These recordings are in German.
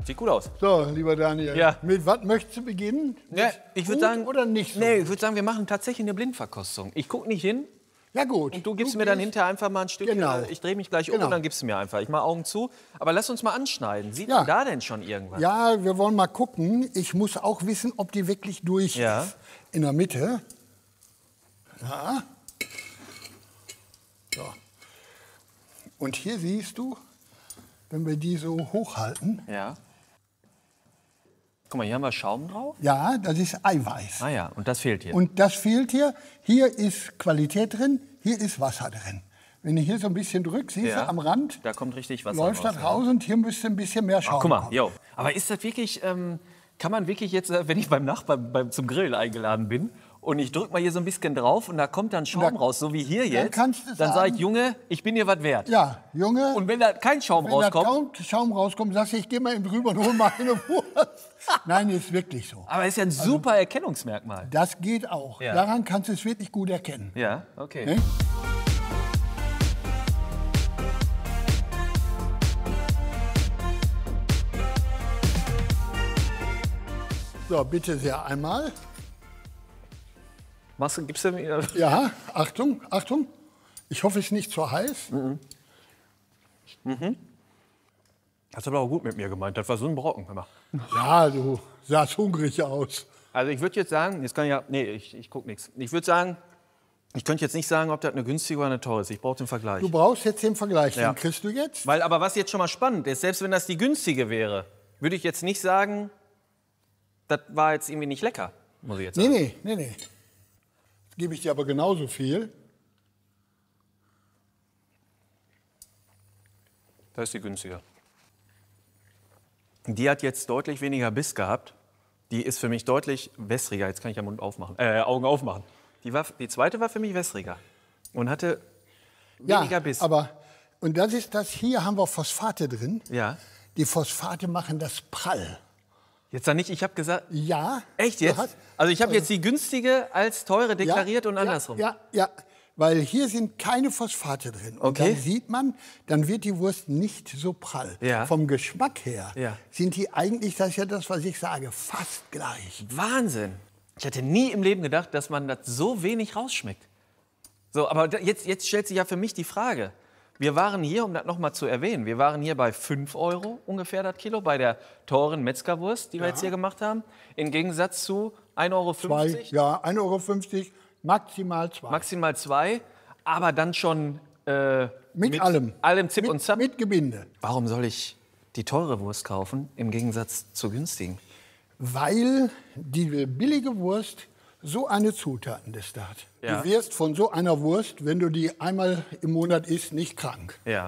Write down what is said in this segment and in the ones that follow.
Sieht gut aus. So, lieber Daniel, Ja. mit was möchtest du beginnen? Ja, ich würde sagen, oder nicht so? Nee, ich würde sagen, wir machen tatsächlich eine Blindverkostung. Ich gucke nicht hin Ja gut. und du gibst mir dann gehst- hinterher einfach mal ein Stück. Genau. Ich drehe mich gleich um Genau. und dann gibst du mir einfach. Ich mache Augen zu. Aber lass uns mal anschneiden. Sieht Ja. man da denn schon irgendwas? Ja, wir wollen mal gucken. Ich muss auch wissen, ob die wirklich durch Ja. ist. In der Mitte. Ja. So. Und hier siehst du, wenn wir die so hochhalten, Ja. Guck mal, hier haben wir Schaum drauf. ja, das ist Eiweiß. Ah ja, und das fehlt hier. Und das fehlt hier. Hier ist Qualität drin, hier ist Wasser drin. Wenn du hier so ein bisschen drückst, siehst Ja. du am Rand, Da kommt richtig Wasser läuft das raus und hier müsste ein bisschen mehr Schaum Guck mal, kommen. jo. Aber ist das wirklich, kann man wirklich jetzt, wenn ich beim Nachbarn zum Grillen eingeladen bin und ich drücke mal hier so ein bisschen drauf und da kommt dann Schaum Da- raus, so wie hier jetzt, kannst du dann sage sagen- ich, Junge, ich bin dir was wert. Ja, Junge, Und wenn da kein Schaum wenn da rauskommt, kaum Schaum rauskommt, sagst du, ich gehe mal eben drüber und hol mal eine Wurst. Nein, ist wirklich so. aber ist ja ein super Erkennungsmerkmal. Das geht auch. Ja. Daran kannst du es wirklich gut erkennen. Ja, okay. Ne? So, bitte sehr einmal. Gibst du mir? Ja, Achtung, Achtung. Ich hoffe, es ist nicht zu heiß. Hast du aber auch gut mit mir gemeint. Das war so ein Brocken. Hör mal. Ja, du sahst hungrig aus. Also ich würde jetzt sagen, jetzt kann ich ja, nee, ich gucke nichts. Ich würde sagen, ich könnte jetzt nicht sagen, ob das eine günstige oder eine teure ist. Ich brauche den Vergleich. Du brauchst jetzt den Vergleich, Ja. den kriegst du jetzt. Weil, aber was jetzt schon mal spannend ist, selbst wenn das die günstige wäre, würde ich jetzt nicht sagen, das war jetzt irgendwie nicht lecker, muss ich jetzt sagen. Nee. Jetzt gebe ich dir aber genauso viel. Das ist die günstige. Die hat jetzt deutlich weniger Biss gehabt. Die ist für mich deutlich wässriger. Jetzt kann ich ja Augen aufmachen. Die zweite war für mich wässriger und hatte weniger Ja, Biss. aber, und das ist das, hier haben wir Phosphate drin. Ja. Die Phosphate machen das prall. Jetzt dann nicht, ich habe gesagt, Ja. echt du jetzt? hast- Also ich habe jetzt die günstige als teure deklariert und andersrum. Ja, weil hier sind keine Phosphate drin. Und Okay. dann sieht man, dann wird die Wurst nicht so prall. Ja. Vom Geschmack her Ja. sind die eigentlich, das ist ja das, was ich sage, fast gleich. Wahnsinn. Ich hätte nie im Leben gedacht, dass man das so wenig rausschmeckt. So, aber jetzt stellt sich ja für mich die Frage. Wir waren hier, um das noch mal zu erwähnen, wir waren hier bei 5 € ungefähr das Kilo, bei der teuren Metzgerwurst, die wir jetzt hier gemacht haben. Im Gegensatz zu 1,50 €, Ja, 1,50 €, maximal 2. maximal 2, aber dann schon Mit allem. allem Zip und Zap. Mit Gebinde. Warum soll ich die teure Wurst kaufen, im Gegensatz zur günstigen? Weil die billige Wurst so eine Zutatenliste hat. Ja. Du wirst von so einer Wurst, wenn du die einmal im Monat isst, nicht krank. Ja.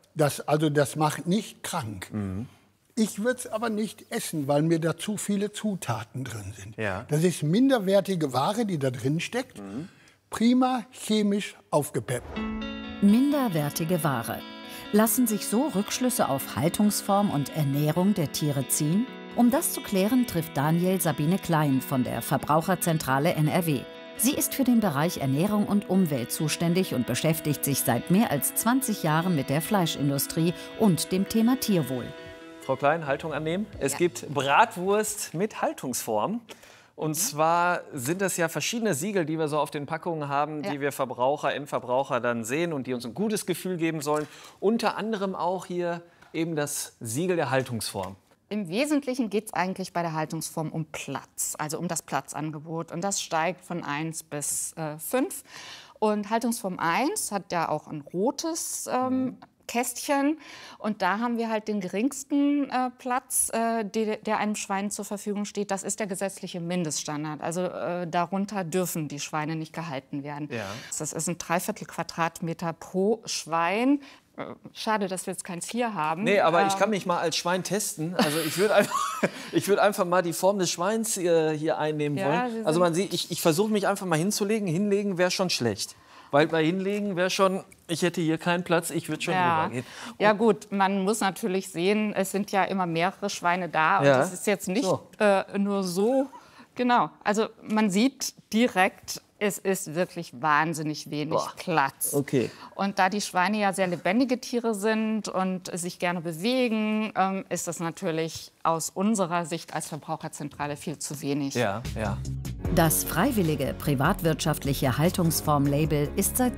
Das macht nicht krank. Mhm. Ich würde es aber nicht essen, weil mir da zu viele Zutaten drin sind. Ja. Das ist minderwertige Ware, die da drin steckt. Mhm. Prima chemisch aufgepeppt. Minderwertige Ware. Lassen sich so Rückschlüsse auf Haltungsform und Ernährung der Tiere ziehen? Um das zu klären, trifft Daniel Sabine Klein von der Verbraucherzentrale NRW. Sie ist für den Bereich Ernährung und Umwelt zuständig und beschäftigt sich seit mehr als 20 Jahren mit der Fleischindustrie und dem Thema Tierwohl. Frau Klein, Haltung annehmen. Es gibt Bratwurst mit Haltungsform. Und zwar sind das ja verschiedene Siegel, die wir so auf den Packungen haben, die wir Verbraucher, Endverbraucher dann sehen und die uns ein gutes Gefühl geben sollen. Unter anderem auch hier eben das Siegel der Haltungsform. Im Wesentlichen geht es eigentlich bei der Haltungsform um Platz, also um das Platzangebot. Und das steigt von 1 bis 5. Und Haltungsform 1 hat ja auch ein rotes Kästchen. Und da haben wir halt den geringsten Platz, der einem Schwein zur Verfügung steht. Das ist der gesetzliche Mindeststandard. Also darunter dürfen die Schweine nicht gehalten werden. Ja. Das ist ein 3/4 Quadratmeter pro Schwein. Schade, dass wir jetzt keins hier haben. Nee, aber ich kann mich mal als Schwein testen. Also ich würde einfach mal die Form des Schweins hier einnehmen Ja, wollen. Also man sieht, ich versuche mich einfach mal hinzulegen. Hinlegen wäre schon schlecht. Weil bei Hinlegen wäre schon, ich hätte hier keinen Platz, ich würde schon rübergehen. Ja gut, man muss natürlich sehen, es sind ja immer mehrere Schweine da. Und das ist jetzt nicht nur so. Genau, also man sieht direkt, es ist wirklich wahnsinnig wenig Platz. Okay. Und da die Schweine ja sehr lebendige Tiere sind und sich gerne bewegen, ist das natürlich aus unserer Sicht als Verbraucherzentrale viel zu wenig. Ja, ja. Das freiwillige privatwirtschaftliche Haltungsform-Label ist seit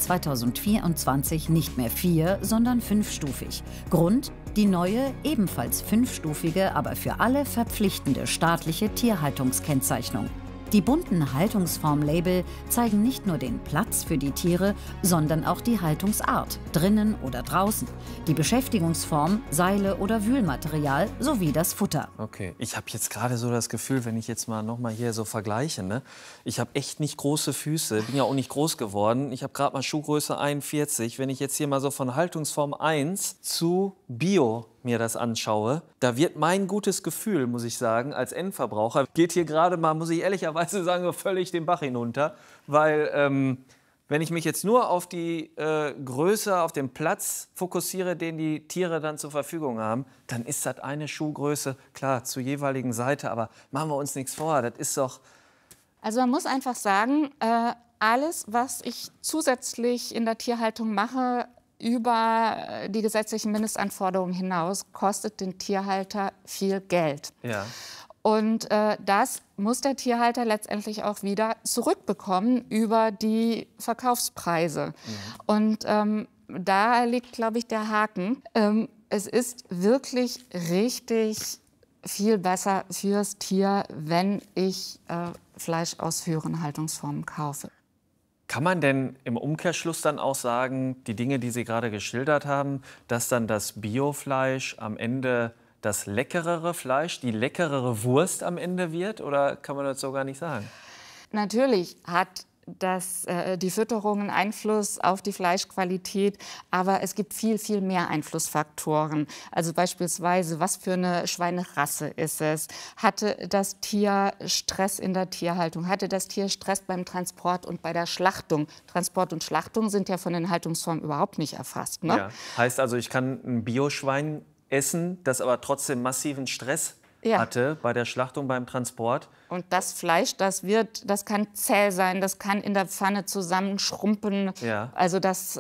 2024 nicht mehr 4, sondern 5-stufig. Grund: die neue, ebenfalls 5-stufige, aber für alle verpflichtende staatliche Tierhaltungskennzeichnung. Die bunten Haltungsform-Label zeigen nicht nur den Platz für die Tiere, sondern auch die Haltungsart, drinnen oder draußen, die Beschäftigungsform, Seile oder Wühlmaterial sowie das Futter. Okay, ich habe jetzt gerade so das Gefühl, wenn ich jetzt mal hier so vergleiche, ne? Ich habe echt nicht große Füße, bin ja auch nicht groß geworden. Ich habe gerade mal Schuhgröße 41. Wenn ich jetzt hier mal so von Haltungsform 1 zu Bio mir das anschaue, da wird mein gutes Gefühl, muss ich sagen, als Endverbraucher, geht hier gerade mal, muss ich ehrlicherweise sagen, so völlig den Bach hinunter. Weil wenn ich mich jetzt nur auf die Größe, auf den Platz fokussiere, den die Tiere dann zur Verfügung haben, dann ist das eine Schuhgröße, klar, zur jeweiligen Seite. Aber machen wir uns nichts vor, das ist doch... Also man muss einfach sagen, alles, was ich zusätzlich in der Tierhaltung mache, über die gesetzlichen Mindestanforderungen hinaus, kostet den Tierhalter viel Geld. Ja. Und das muss der Tierhalter letztendlich auch wieder zurückbekommen über die Verkaufspreise. Und da liegt, glaube ich, der Haken. Es ist wirklich richtig viel besser fürs Tier, wenn ich Fleisch aus höheren Haltungsformen kaufe. Kann man denn im Umkehrschluss dann auch sagen, die Dinge, die Sie gerade geschildert haben, dass dann das Biofleisch am Ende das leckerere Fleisch, die leckerere Wurst am Ende wird? Oder kann man das so gar nicht sagen? Natürlich hat die Fütterung einen Einfluss auf die Fleischqualität, aber es gibt viel, viel mehr Einflussfaktoren. Also beispielsweise, was für eine Schweinerasse ist es? Hatte das Tier Stress in der Tierhaltung? Hatte das Tier Stress beim Transport und bei der Schlachtung? Transport und Schlachtung sind ja von den Haltungsformen überhaupt nicht erfasst, ne? Ja. Heißt also, ich kann ein Bioschwein essen, das aber trotzdem massiven Stress hatte bei der Schlachtung, beim Transport. Und das Fleisch, das kann zäh sein, das kann in der Pfanne zusammenschrumpeln. Ja. Also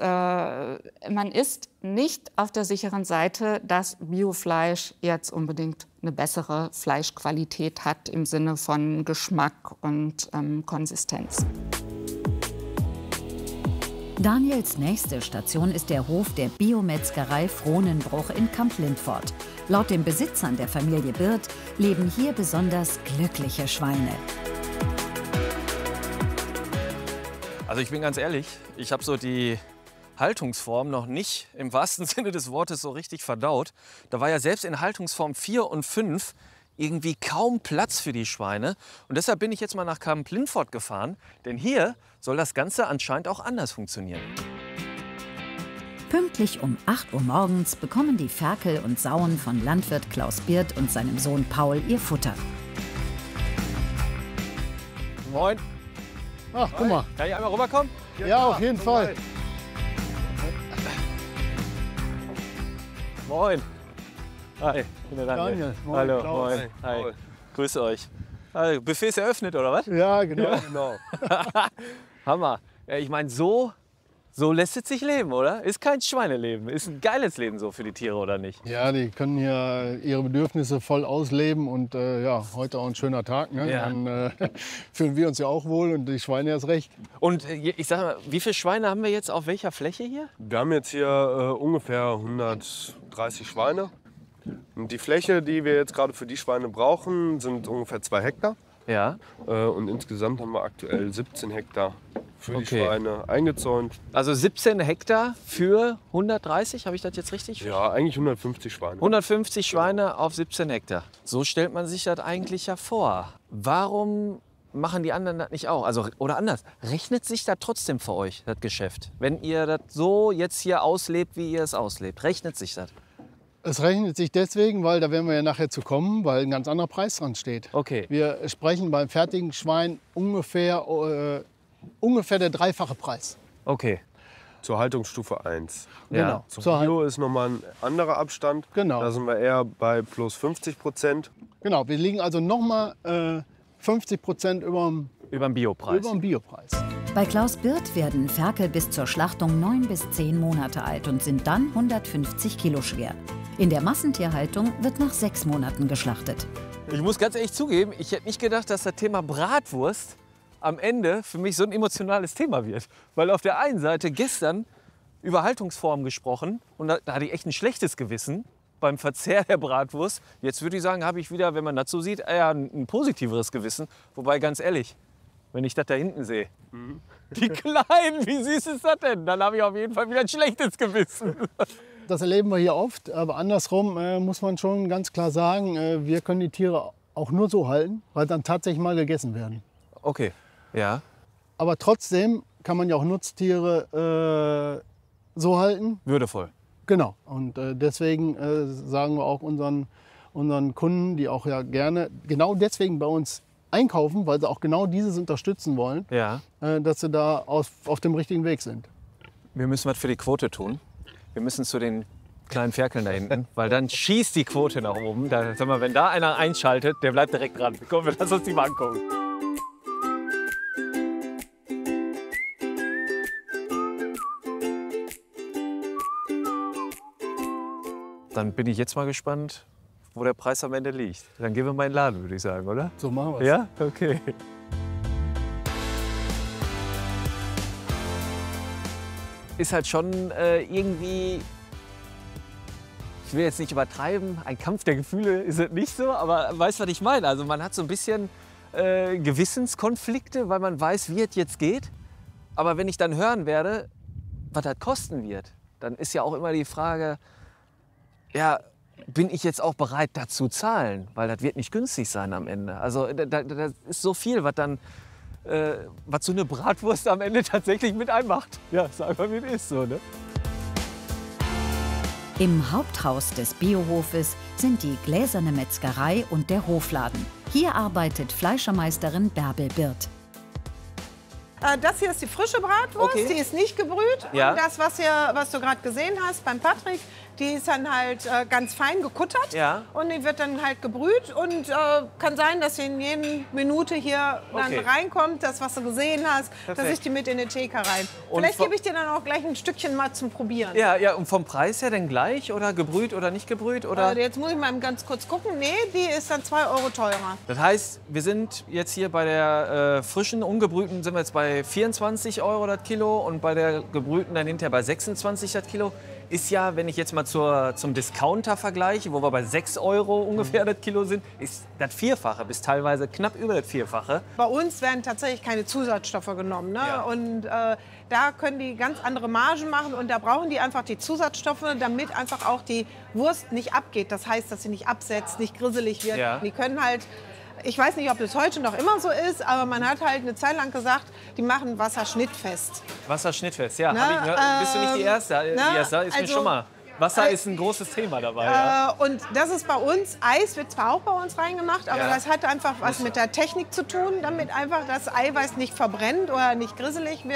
man ist nicht auf der sicheren Seite, dass Biofleisch jetzt unbedingt eine bessere Fleischqualität hat im Sinne von Geschmack und Konsistenz. Daniels nächste Station ist der Hof der Biometzgerei Frohnenbruch in Kamp-Lindfort. Laut den Besitzern der Familie Birth leben hier besonders glückliche Schweine. Also ich bin ganz ehrlich, ich habe so die Haltungsform noch nicht im wahrsten Sinne des Wortes so richtig verdaut. Da war ja selbst in Haltungsform 4 und 5 irgendwie kaum Platz für die Schweine. Und deshalb bin ich jetzt mal nach Kamp-Lindfort gefahren, denn hier soll das Ganze anscheinend auch anders funktionieren. Pünktlich um 8 Uhr morgens bekommen die Ferkel und Sauen von Landwirt Klaus Birth und seinem Sohn Paul ihr Futter. Moin. Ach, guck mal. Kann ich einmal rüberkommen? Ja, auf jeden Fall. Moin. Hi, ich bin der Daniel. Daniel, moin, Hallo, Klaus. moin. Hi. Grüße euch. Also, Buffet ist eröffnet, oder was? Ja, genau. Hammer. Ja, ich meine, so lässt es sich leben, oder? Ist kein Schweineleben. Ist ein geiles Leben so für die Tiere, oder nicht? Ja, die können hier ihre Bedürfnisse voll ausleben und ja, heute auch ein schöner Tag. Ne? Ja. Dann fühlen wir uns ja auch wohl und die Schweine erst recht. Und ich sag mal, wie viele Schweine haben wir jetzt auf welcher Fläche hier? Wir haben jetzt hier ungefähr 130 Schweine. Und die Fläche, die wir jetzt gerade für die Schweine brauchen, sind ungefähr 2 Hektar. Ja. Und insgesamt haben wir aktuell 17 Hektar für die Okay. Schweine eingezäunt. Also 17 Hektar für 130, habe ich das jetzt richtig? Ja, eigentlich 150 Schweine. 150 Schweine auf 17 Hektar. So stellt man sich das eigentlich ja vor. Warum machen die anderen das nicht auch? Also, oder anders, rechnet sich das trotzdem für euch, das Geschäft? Wenn ihr das so jetzt hier auslebt, wie ihr es auslebt, rechnet sich das? Es rechnet sich deswegen, weil da werden wir ja nachher zu kommen, weil ein ganz anderer Preis dran steht. Okay. Wir sprechen beim fertigen Schwein ungefähr der dreifache Preis. Okay. Zur Haltungsstufe 1. Ja. Genau. Zum Zur Bio ist nochmal ein anderer Abstand. Genau. Da sind wir eher bei plus 50%. Genau, wir liegen also nochmal 50% über Über den Biopreis. dem Biopreis. Bei Klaus Birth werden Ferkel bis zur Schlachtung 9 bis 10 Monate alt und sind dann 150 Kilo schwer. In der Massentierhaltung wird nach 6 Monaten geschlachtet. Ich muss ganz ehrlich zugeben, ich hätte nicht gedacht, dass das Thema Bratwurst am Ende für mich so ein emotionales Thema wird. Weil auf der einen Seite gestern über Haltungsformen gesprochen und da hatte ich echt ein schlechtes Gewissen beim Verzehr der Bratwurst. Jetzt würde ich sagen, habe ich wieder, wenn man das so sieht, eher ein positiveres Gewissen. Wobei, ganz ehrlich, wenn ich das da hinten sehe, die Kleinen, wie süß ist das denn? Dann habe ich auf jeden Fall wieder ein schlechtes Gewissen. Das erleben wir hier oft, aber andersrum muss man schon ganz klar sagen, wir können die Tiere auch nur so halten, weil dann tatsächlich mal gegessen werden. Okay, ja. Aber trotzdem kann man ja auch Nutztiere so halten. Würdevoll. Genau. Und deswegen sagen wir auch unseren Kunden, die auch ja gerne genau deswegen bei uns einkaufen, weil sie auch genau dieses unterstützen wollen, Ja. dass sie da auf dem richtigen Weg sind. Wir müssen was für die Quote tun. Wir müssen zu den kleinen Ferkeln da hinten, weil dann schießt die Quote nach oben. Da, sag mal, wenn da einer einschaltet, der bleibt direkt dran. Komm, lass uns die mal angucken. Dann bin ich jetzt mal gespannt, wo der Preis am Ende liegt. Dann gehen wir mal in den Laden, würde ich sagen, oder? So machen wir es. Ja? Okay. Ist halt schon irgendwie, ich will jetzt nicht übertreiben, ein Kampf der Gefühle ist es nicht so, aber weißt du, was ich meine? Also man hat so ein bisschen Gewissenskonflikte, weil man weiß, wie es jetzt geht. Aber wenn ich dann hören werde, was das kosten wird, dann ist ja auch immer die Frage, ja, bin ich jetzt auch bereit, dazu zu zahlen? Weil das wird nicht günstig sein am Ende. Also da ist so viel, was dann, was so eine Bratwurst am Ende tatsächlich mit einmacht. Ja, sag mal, wie es ist so, ne? Im Haupthaus des Biohofes sind die gläserne Metzgerei und der Hofladen. Hier arbeitet Fleischermeisterin Bärbel Birth. Das hier ist die frische Bratwurst, Okay. die ist nicht gebrüht. Ja. Und das, was du gerade gesehen hast beim Patrick, die ist dann halt ganz fein gekuttert. Ja. Und die wird dann halt gebrüht. Und kann sein, dass sie in jeder Minute hier dann Okay. reinkommt, das, was du gesehen hast, dass Perfekt. ich die mit in die Theke rein. Und Vielleicht vom- gebe ich dir dann auch gleich ein Stückchen mal zum Probieren. Ja, ja, und vom Preis her dann gleich oder gebrüht oder nicht gebrüht? Oder? Jetzt muss ich mal ganz kurz gucken. Nee, die ist dann 2 € teurer. Das heißt, wir sind jetzt hier bei der frischen, ungebrühten sind wir jetzt bei 24 € das Kilo und bei der gebrühten dann hinterher bei 26 das Kilo. Ist ja, wenn ich jetzt mal zum Discounter vergleiche, wo wir bei 6 € ungefähr das Kilo sind, ist das Vierfache bis teilweise knapp über das Vierfache. Bei uns werden tatsächlich keine Zusatzstoffe genommen. Ne? Ja. Und da können die ganz andere Margen machen und da brauchen die einfach die Zusatzstoffe, damit einfach auch die Wurst nicht abgeht. Das heißt, dass sie nicht absetzt, nicht grisselig wird. Ja. Die können halt, ich weiß nicht, ob das heute noch immer so ist, aber man hat halt eine Zeit lang gesagt, die machen Wasser schnittfest. Wasser schnittfest, ja. Na, Bist du nicht die Erste? Die Erste ist mir also, schon mal. Wasser ist ein großes Thema dabei. Ja. Und das ist bei uns, Eis wird zwar auch bei uns reingemacht, aber Ja. das hat einfach was mit der Technik zu tun, damit einfach das Eiweiß nicht verbrennt oder nicht grisselig wird.